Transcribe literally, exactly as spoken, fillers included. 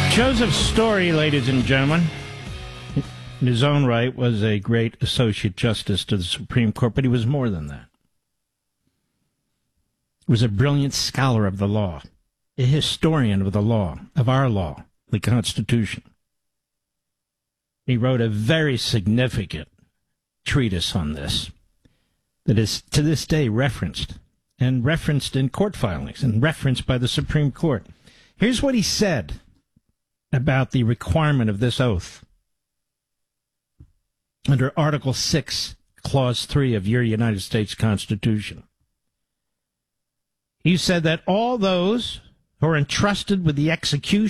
Joseph Story, ladies and gentlemen, in his own right, was a great Associate Justice to the Supreme Court, but he was more than that. He was a brilliant scholar of the law, a historian of the law, of our law, the Constitution. He wrote a very significant treatise on this that is to this day referenced, and referenced in court filings, and referenced by the Supreme Court. Here's what he said about the requirement of this oath under Article six, Clause three of your United States Constitution. He said that all those who are entrusted with the execution